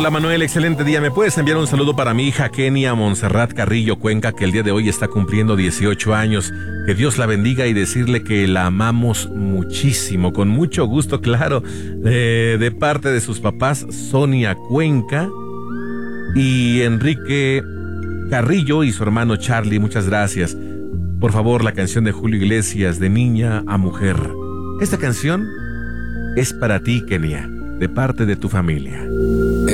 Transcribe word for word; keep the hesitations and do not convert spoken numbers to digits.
Hola Manuel, excelente día. ¿Me puedes enviar un saludo para mi hija Kenia Montserrat Carrillo Cuenca, que el día de hoy está cumpliendo dieciocho años? Que Dios la bendiga y decirle que la amamos muchísimo, con mucho gusto, claro, eh, de parte de sus papás Sonia Cuenca y Enrique Carrillo y su hermano Charlie. Muchas gracias. Por favor, la canción de Julio Iglesias, De Niña a Mujer. Esta canción es para ti, Kenia, de parte de tu familia.